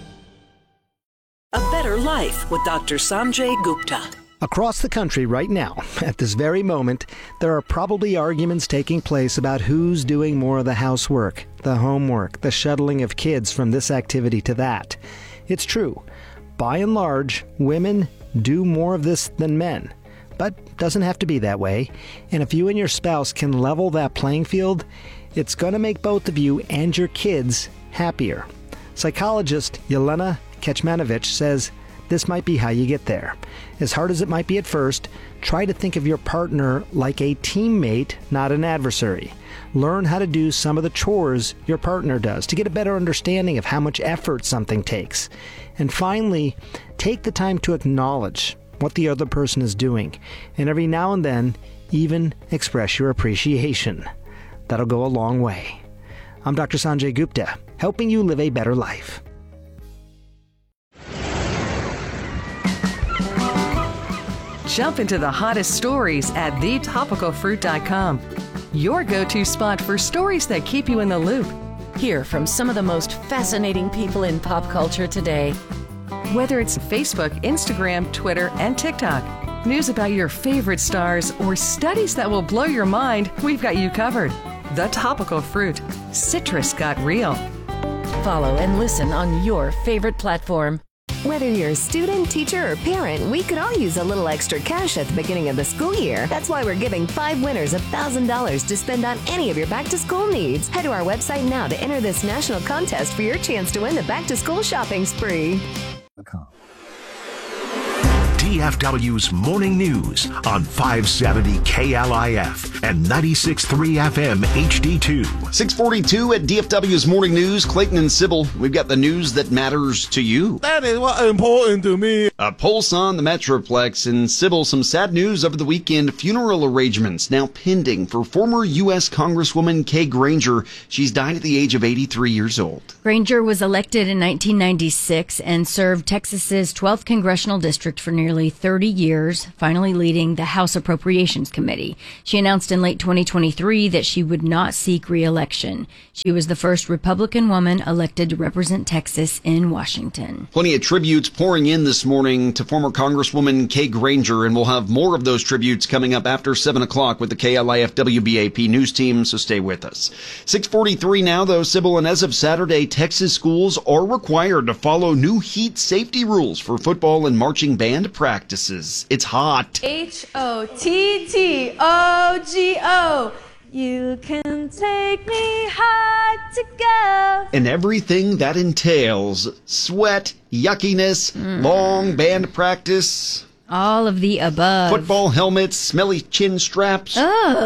A Better Life with Dr. Sanjay Gupta. Across the country right now, at this very moment, there are probably arguments taking place about who's doing more of the housework, the homework, the shuttling of kids from this activity to that. It's true. By and large, women do more of this than men, but doesn't have to be that way. And if you and your spouse can level that playing field, it's going to make both of you and your kids happier. Psychologist Yelena Kecmanovic says this might be how you get there. As hard as it might be at first, try to think of your partner like a teammate, not an adversary. Learn how to do some of the chores your partner does to get a better understanding of how much effort something takes. And finally, take the time to acknowledge what the other person is doing, and every now and then, even express your appreciation. That'll go a long way. I'm Dr. Sanjay Gupta, helping you live a better life. Jump into the hottest stories at thetopicalfruit.com. Your go-to spot for stories that keep you in the loop. Hear from some of the most fascinating people in pop culture today. Whether it's Facebook, Instagram, Twitter, and TikTok, news about your favorite stars, or studies that will blow your mind, we've got you covered. The Topical Fruit. Citrus got real. Follow and listen on your favorite platform. Whether you're a student, teacher, or parent, we could all use a little extra cash at the beginning of the school year. That's why we're giving 5 winners $1,000 to spend on any of your back-to-school needs. Head to our website now to enter this national contest for your chance to win the back-to-school shopping spree. DFW's Morning News on 570 KLIF and 96.3 FM HD2. 642 at DFW's Morning News. Clayton and Sybil, we've got the news that matters to you. That is what's important to me. A pulse on the Metroplex. And Sybil, some sad news over the weekend. Funeral arrangements now pending for former U.S. Congresswoman Kay Granger. She's died at the age of 83 years old. Granger was elected in 1996 and served Texas's 12th congressional district for nearly 30 years, finally leading the House Appropriations Committee. She announced in late 2023 that she would not seek re-election. She was the first Republican woman elected to represent Texas in Washington. Plenty of tributes pouring in this morning to former Congresswoman Kay Granger, and we'll have more of those tributes coming up after 7 o'clock with the KLIF WBAP news team, so stay with us. 6:43 now, though, Sybil, and as of Saturday, Texas schools are required to follow new heat safety rules for football and marching band practices. It's hot. HOTTOGO. You can take me hard to go. And everything that entails sweat, yuckiness, long band practice. All of the above. Football helmets, smelly chin straps.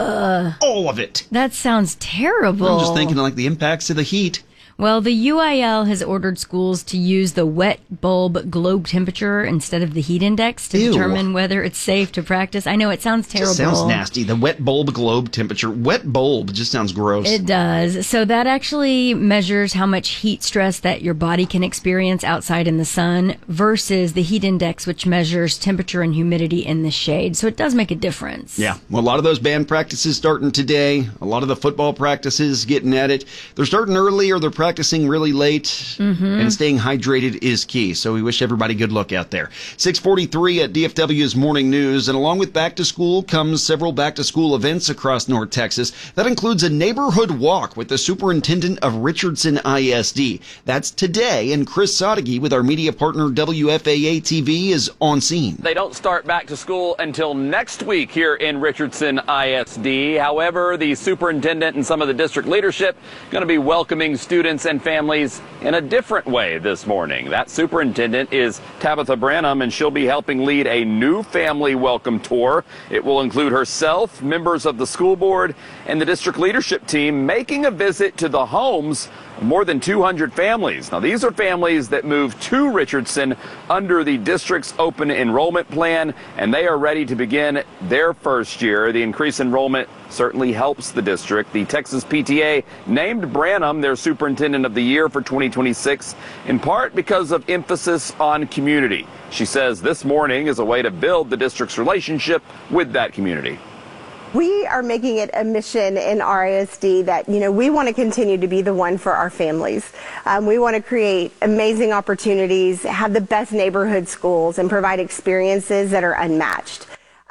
All of it. That sounds terrible. I'm just thinking like the impacts of the heat. Well, the UIL has ordered schools to use the wet bulb globe temperature instead of the heat index to determine whether it's safe to practice. I know it sounds terrible. It sounds nasty. The wet bulb globe temperature. Wet bulb just sounds gross. It does. So that actually measures how much heat stress that your body can experience outside in the sun versus the heat index, which measures temperature and humidity in the shade. So it does make a difference. Yeah. Well, a lot of those band practices starting today. A lot of the football practices getting at it. They're starting early or they're practicing really late, and staying hydrated is key. So we wish everybody good luck out there. 6:43 at DFW's Morning News, and along with back to school comes several back to school events across North Texas. That includes a neighborhood walk with the superintendent of Richardson ISD. That's today, and Chris Sadeghi with our media partner WFAA TV is on scene. They don't start back to school until next week here in Richardson ISD. However, the superintendent and some of the district leadership going to be welcoming students and families in a different way this morning. That superintendent is Tabitha Branham, and she'll be helping lead a new family welcome tour. It will include herself, members of the school board, and the district leadership team making a visit to the homes of more than 200 families. Now, these are families that moved to Richardson under the district's open enrollment plan, and they are ready to begin their first year. The increased enrollment certainly helps the district. The Texas PTA named Branham their Superintendent of the Year for 2026, in part because of emphasis on community. She says this morning is a way to build the district's relationship with that community. We are making it a mission in RISD that, we want to continue to be the one for our families. We want to create amazing opportunities, have the best neighborhood schools, and provide experiences that are unmatched.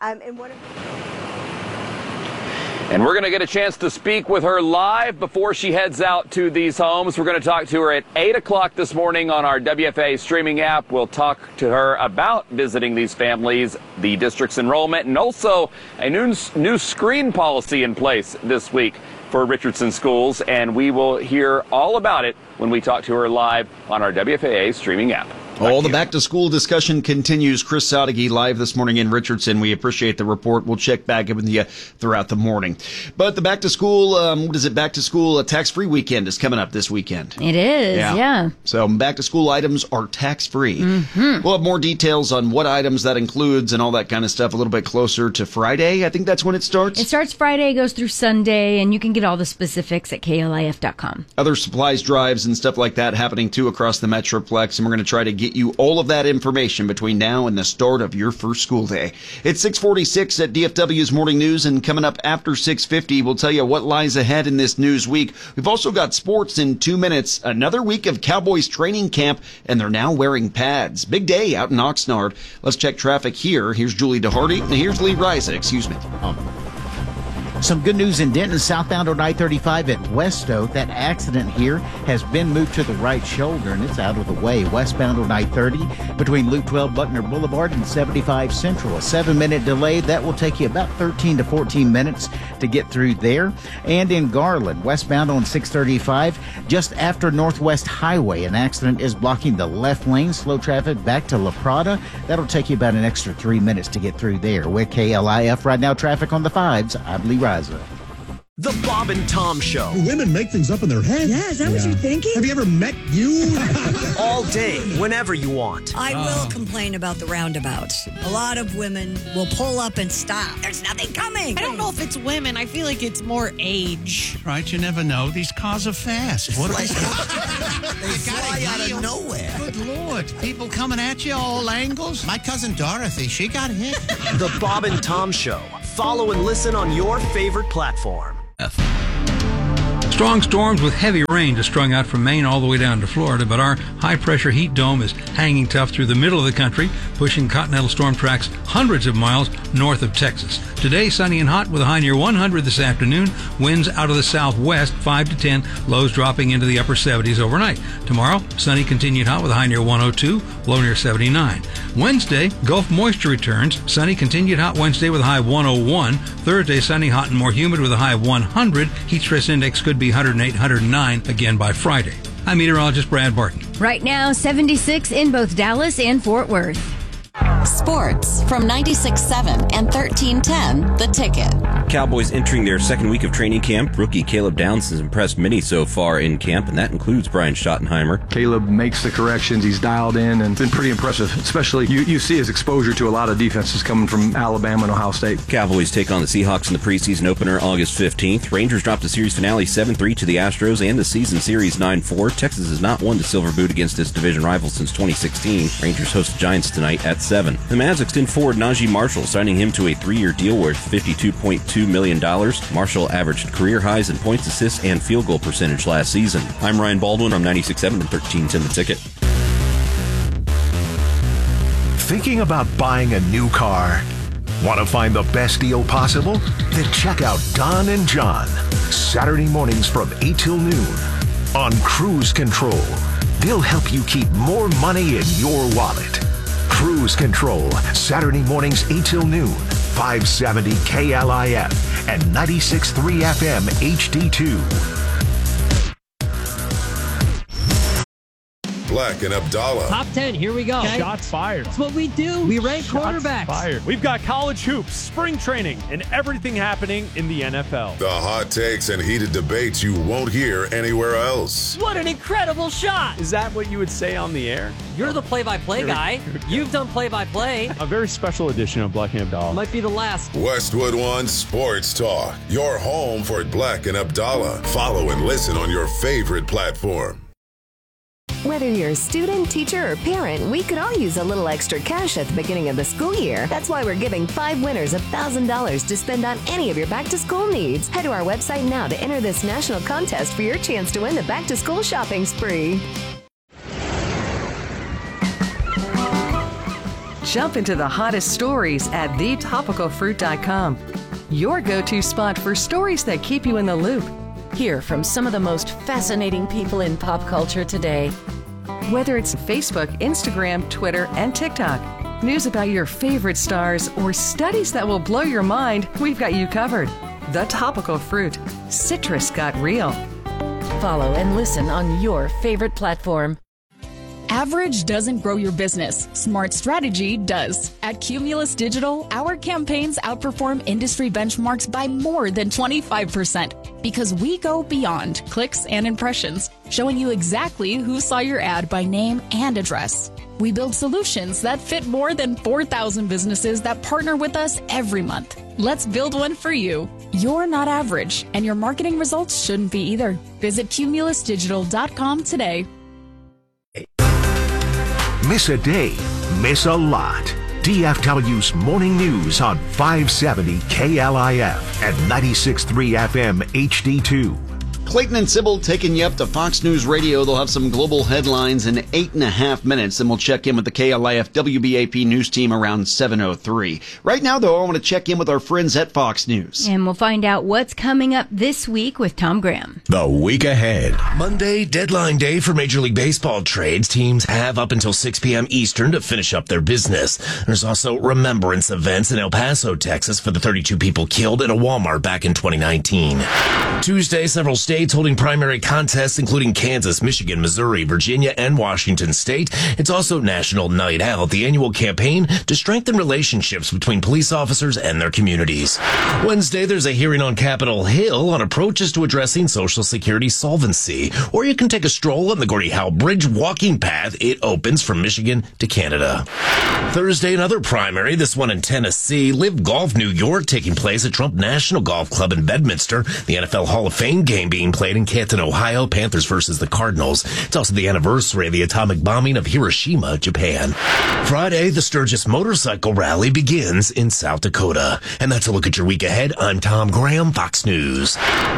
And we're going to get a chance to speak with her live before she heads out to these homes. We're going to talk to her at 8 o'clock this morning on our WFA streaming app. We'll talk to her about visiting these families, the district's enrollment, and also a new screen policy in place this week for Richardson schools. And we will hear all about it when we talk to her live on our WFAA streaming app. All the back-to-school discussion continues. Chris Sadeghi live this morning in Richardson. We appreciate the report. We'll check back in with you throughout the morning. But the back-to-school, a tax-free weekend is coming up this weekend. It is, yeah. So back-to-school items are tax-free. We'll have more details on what items that includes and all that kind of stuff a little bit closer to Friday. I think that's when it starts. It starts Friday, goes through Sunday, and you can get all the specifics at KLIF.com. Other supplies drives and stuff like that happening, too, across the Metroplex, and we're going to try to get get you all of that information between now and the start of your first school day. It's 6:46 at DFW's Morning News, and coming up after 6:50, we'll tell you what lies ahead in this news week. We've also got sports in 2 minutes, another week of Cowboys training camp, and they're now wearing pads. Big day out in Oxnard. Let's check traffic here. Here's Julie DeHardy, and here's Lee Riza. Some good news in Denton, southbound on I-35 at West Oak. That accident here has been moved to the right shoulder, and it's out of the way. Westbound on I-30 between Loop 12 Buckner Boulevard and 75 Central. A 7-minute delay. That will take you about 13 to 14 minutes to get through there. And in Garland, westbound on 635, just after Northwest Highway, an accident is blocking the left lane. Slow traffic back to La Prada. That'll take you about an extra 3 minutes to get through there. With KLIF right now, traffic on the 5s. I'm Lee Riza. The Bob and Tom Show. Women make things up in their head. Yeah, is that what you're thinking? Have you ever met you? All day, whenever you want. I will complain about the roundabouts. A lot of women will pull up and stop. There's nothing coming. I don't know if it's women. I feel like it's more age. Right, you never know. These cars are fast. What They fly out of nowhere. Good Lord. People coming at you all angles. My cousin Dorothy, she got hit. The Bob and Tom Show. Follow and listen on your favorite platform. Strong storms with heavy rain just strung out from Maine all the way down to Florida, but our high-pressure heat dome is hanging tough through the middle of the country, pushing continental storm tracks hundreds of miles north of Texas. Today, sunny and hot with a high near 100 this afternoon. Winds out of the southwest, 5 to 10, lows dropping into the upper 70s overnight. Tomorrow, sunny continued hot with a high near 102, low near 79. Wednesday, Gulf moisture returns. Sunny continued hot Wednesday with a high 101. Thursday, sunny, hot, and more humid with a high 100. Heat stress index could be 108, 109 again by Friday. I'm meteorologist Brad Barton. Right now, 76 in both Dallas and Fort Worth. Sports from 96.7 and 1310, The Ticket. Cowboys entering their second week of training camp. Rookie Caleb Downs has impressed many so far in camp, and that includes Brian Schottenheimer. Caleb makes the corrections. He's dialed in and been pretty impressive, especially you see his exposure to a lot of defenses coming from Alabama and Ohio State. Cowboys take on the Seahawks in the preseason opener August 15th. Rangers dropped the series finale 7-3 to the Astros and the season series 9-4. Texas has not won the Silver Boot against its division rival since 2016. Rangers host the Giants tonight at 7. The Mavs extend forward Najee Marshall, signing him to a 3-year deal worth $52.2 million. Marshall averaged career highs in points, assists, and field goal percentage last season. I'm Ryan Baldwin from 96.7 and 1310 The Ticket. Thinking about buying a new car? Want to find the best deal possible? Then check out Don and John, Saturday mornings from 8 till noon on Cruise Control. They'll help you keep more money in your wallet. Cruise Control, Saturday mornings 8 till noon, 570 KLIF and 96.3 FM HD2. Black and Abdallah. Top 10, here we go. Okay. Shots fired. That's what we do. We rank quarterbacks. Fired. We've got college hoops, spring training, and everything happening in the NFL. The hot takes and heated debates you won't hear anywhere else. What an incredible shot. Is that what you would say on the air? You're the play-by-play guy. You've done play-by-play. A very special edition of Black and Abdallah. Might be the last. Westwood One Sports Talk. Your home for Black and Abdallah. Follow and listen on your favorite platform. Whether you're a student, teacher, or parent, we could all use a little extra cash at the beginning of the school year. That's why we're giving 5 winners $1,000 to spend on any of your back-to-school needs. Head to our website now to enter this national contest for your chance to win the back-to-school shopping spree. Jump into the hottest stories at thetopicalfruit.com. Your go-to spot for stories that keep you in the loop. Hear from some of the most fascinating people in pop culture today. Whether it's Facebook, Instagram, Twitter, and TikTok, news about your favorite stars, or studies that will blow your mind, we've got you covered. The Topical Fruit. Citrus got real. Follow and listen on your favorite platform. Average doesn't grow your business. Smart strategy does. At Cumulus Digital, our campaigns outperform industry benchmarks by more than 25% because we go beyond clicks and impressions, showing you exactly who saw your ad by name and address. We build solutions that fit more than 4,000 businesses that partner with us every month. Let's build one for you. You're not average, and your marketing results shouldn't be either. Visit cumulusdigital.com today. Miss a day, miss a lot. DFW's Morning News on 570 KLIF and 96.3 FM HD2. Clayton and Sybil taking you up to Fox News Radio. They'll have some global headlines in 8.5 minutes. Then we'll check in with the KLIF WBAP news team around 7:03. Right now, though, I want to check in with our friends at Fox News. And we'll find out what's coming up this week with Tom Graham. The week ahead. Monday, deadline day for Major League Baseball trades. Teams have up until 6 p.m. Eastern to finish up their business. There's also remembrance events in El Paso, Texas for the 32 people killed at a Walmart back in 2019. Tuesday, several states holding primary contests, including Kansas, Michigan, Missouri, Virginia, and Washington State. It's also National Night Out, the annual campaign to strengthen relationships between police officers and their communities. Wednesday, there's a hearing on Capitol Hill on approaches to addressing Social Security solvency. Or you can take a stroll on the Gordie Howe Bridge walking path. It opens from Michigan to Canada. Thursday, another primary, this one in Tennessee. Live Golf New York taking place at Trump National Golf Club in Bedminster. The NFL Hall of Fame game being played in Canton, Ohio, Panthers versus the Cardinals. It's also the anniversary of the atomic bombing of Hiroshima, Japan. Friday, the Sturgis Motorcycle Rally begins in South Dakota. And that's a look at your week ahead. I'm Tom Graham, Fox News.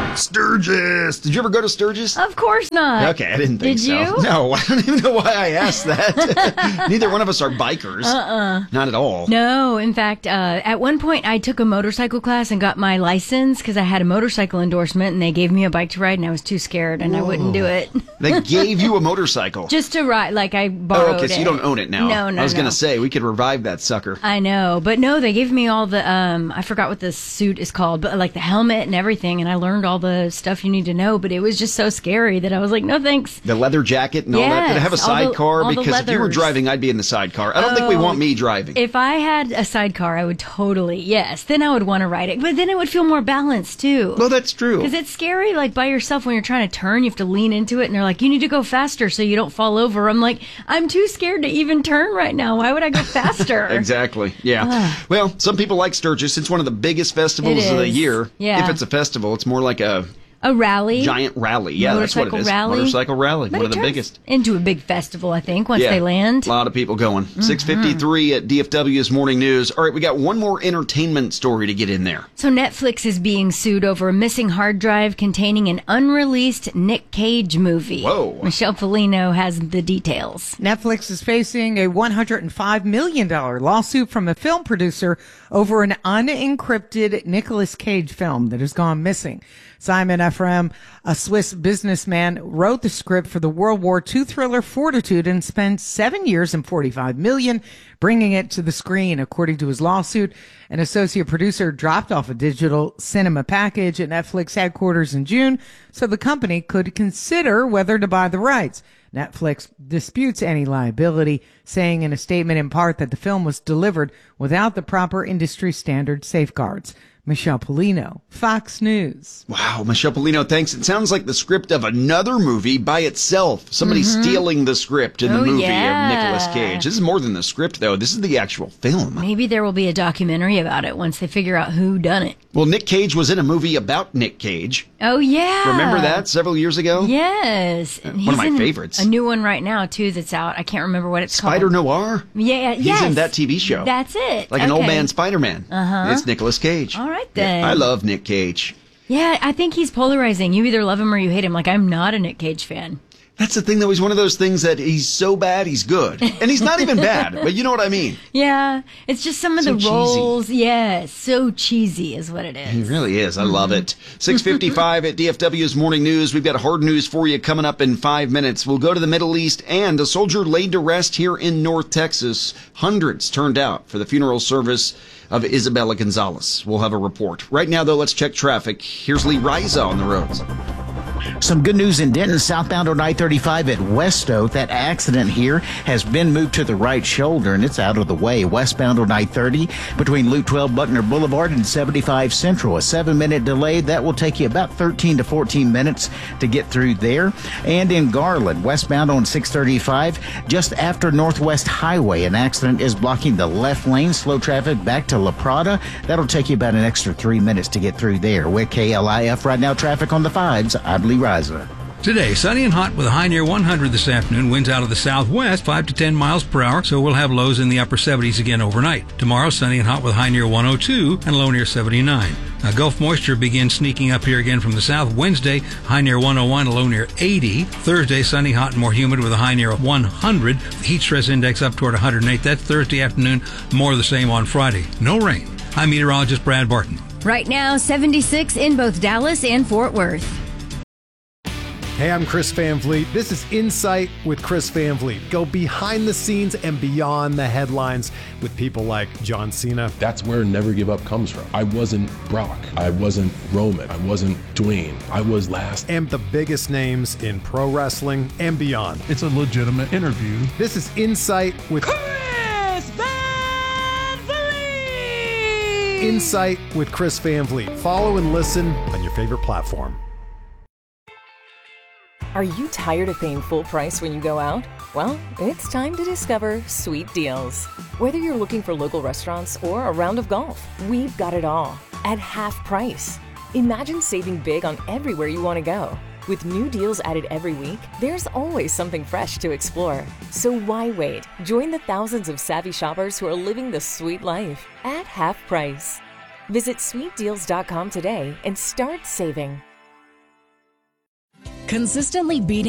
Sturgis! Did you ever go to Sturgis? Of course not. Okay, I didn't think Did so. you? No, I don't even know why I asked that. Neither one of us are bikers. Not at all. No, in fact, at one point I took a motorcycle class and got my license because I had a motorcycle endorsement and they gave me a bike to ride and I was too scared and I wouldn't do it. They gave you a motorcycle? Just to ride, like I borrowed it. Oh, okay, so you don't own it now. No. I was going to say, we could revive that sucker. I know, but no, they gave me all the, I forgot what the suit is called, but like the helmet and everything, and I learned all the stuff you need to know, but it was just so scary that I was like, no thanks. The leather jacket and all that? Did it have a sidecar? Because if you were driving, I'd be in the sidecar. I don't think we want me driving. If I had a sidecar, I would totally, yes. Then I would want to ride it. But then it would feel more balanced, too. Well, that's true. Because it's scary, like, by yourself when you're trying to turn. You have to lean into it, and they're like, you need to go faster so you don't fall over. I'm like, I'm too scared to even turn right now. Why would I go faster? Exactly, yeah. Well, some people like Sturgis. It's one of the biggest festivals of the year. Yeah. If it's a festival, it's more like a rally. Giant rally. Yeah, that's what it is. Rally. Motorcycle rally. But one of the turns biggest. Into a big festival, I think, once they land. A lot of people going. 6:53 at DFW's Morning News. All right, we got one more entertainment story to get in there. So Netflix is being sued over a missing hard drive containing an unreleased Nick Cage movie. Whoa. Michelle Polino has the details. Netflix is facing a $105 million lawsuit from a film producer over an unencrypted Nicolas Cage film that has gone missing. Simon Ephraim, a Swiss businessman, wrote the script for the World War II thriller Fortitude and spent 7 years and $45 million bringing it to the screen. According to his lawsuit, an associate producer dropped off a digital cinema package at Netflix headquarters in June so the company could consider whether to buy the rights. Netflix disputes any liability, saying in a statement in part that the film was delivered without the proper industry standard safeguards. Michelle Polino, Fox News. Wow, Michelle Polino, thanks. It sounds like the script of another movie by itself. Somebody stealing the script in the movie of Nicolas Cage. This is more than the script, though. This is the actual film. Maybe there will be a documentary about it once they figure out who done it. Well, Nick Cage was in a movie about Nick Cage. Oh, yeah. Remember that several years ago? Yes. One of my favorites. A new one right now, too, that's out. I can't remember what it's called. Spider Noir? Yeah, He's in that TV show. That's it. Like an old man Spider-Man. Uh-huh. It's Nicolas Cage. All right, then. Yeah, I love Nick Cage. Yeah, I think he's polarizing. You either love him or you hate him. Like, I'm not a Nick Cage fan. That's the thing, though. He's one of those things that he's so bad, he's good. And he's not even bad, but you know what I mean. Yeah, it's just some of the roles. Yeah, so cheesy is what it is. He really is. I love it. 6:55 at DFW's Morning News. We've got hard news for you coming up in 5 minutes. We'll go to the Middle East, and a soldier laid to rest here in North Texas. Hundreds turned out for the funeral service of Isabella Gonzalez. We'll have a report. Right now, though, let's check traffic. Here's Lee Riza on the roads. Some good news in Denton, southbound on I-35 at West Oak. That accident here has been moved to the right shoulder, and it's out of the way. Westbound on I-30 between Loop 12 Buckner Boulevard and 75 Central. A 7-minute delay. That will take you about 13 to 14 minutes to get through there. And in Garland, westbound on 635, just after Northwest Highway, an accident is blocking the left lane. Slow traffic back to La Prada. That'll take you about an extra 3 minutes to get through there. With KLIF right now, traffic on the 5s. I'm Lee Riza. Today, sunny and hot with a high near 100 this afternoon. Winds out of the southwest, 5 to 10 miles per hour, so we'll have lows in the upper 70s again overnight. Tomorrow, sunny and hot with a high near 102 and low near 79. Now, Gulf moisture begins sneaking up here again from the south. Wednesday, high near 101, a low near 80. Thursday, sunny, hot, and more humid with a high near 100. The heat stress index up toward 108. That's Thursday afternoon. More of the same on Friday. No rain. I'm meteorologist Brad Barton. Right now, 76 in both Dallas and Fort Worth. Hey, I'm Chris Van Vliet. This is Insight with Chris Van Vliet. Go behind the scenes and beyond the headlines with people like John Cena. That's where Never Give Up comes from. I wasn't Brock. I wasn't Roman. I wasn't Dwayne. I was last. And the biggest names in pro wrestling and beyond. It's a legitimate interview. This is Insight with Chris Van Vliet! Insight with Chris Van Vliet. Follow and listen on your favorite platform. Are you tired of paying full price when you go out? Well, it's time to discover Sweet Deals. Whether you're looking for local restaurants or a round of golf, we've got it all at half price. Imagine saving big on everywhere you want to go. With new deals added every week, there's always something fresh to explore. So why wait? Join the thousands of savvy shoppers who are living the sweet life at half price. Visit sweetdeals.com today and start saving. Consistently beating